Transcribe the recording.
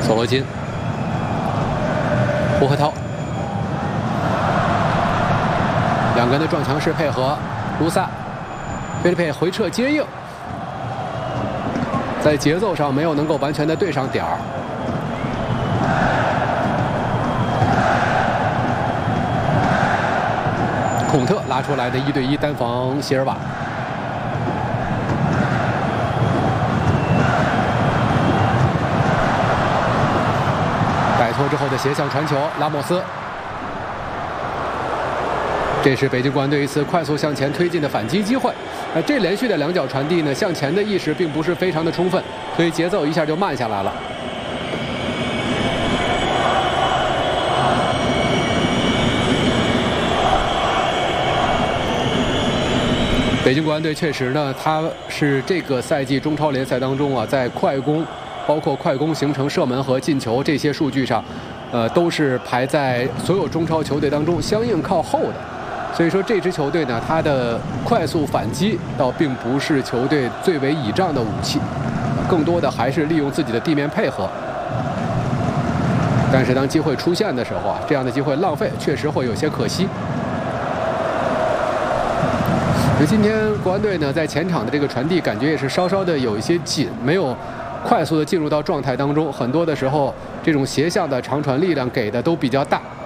索罗金、胡鹤涛，两个人的撞墙式配合，卢萨、菲利佩回撤接应，在节奏上没有能够完全的对上点儿。孔特拉出来的1对1单防席尔瓦。 摆脱之后的斜向传球，拉莫斯。这是北京国安队一次快速向前推进的反击机会。这连续的两脚传递呢，向前的意识并不是非常的充分，所以节奏一下就慢下来了。北京国安队确实呢，他是这个赛季中超联赛当中啊，在快攻。 包括快攻形成射门和进球这些数据上，都是排在所有中超球队当中相应靠后的。所以说这支球队呢，它的快速反击倒并不是球队最为倚仗的武器，更多的还是利用自己的地面配合。但是当机会出现的时候啊，这样的机会浪费确实会有些可惜。所以今天国安队呢，在前场的这个传递感觉也是稍稍的有一些紧，没有 快速的进入到状态当中，很多的时候，这种斜向的长传力量给的都比较大，